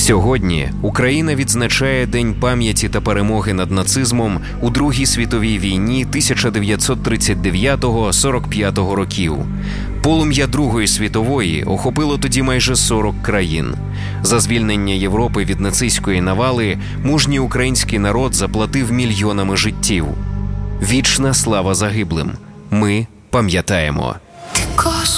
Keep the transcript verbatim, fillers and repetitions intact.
Сьогодні Україна відзначає День пам'яті та перемоги над нацизмом у Другій світовій війні тисяча дев'ятсот тридцять дев'ятого - сорок п'ятого років. Полум'я Другої світової охопило тоді майже сорок країн. За звільнення Європи від нацистської навали мужній український народ заплатив мільйонами життів. Вічна слава загиблим. Ми пам'ятаємо.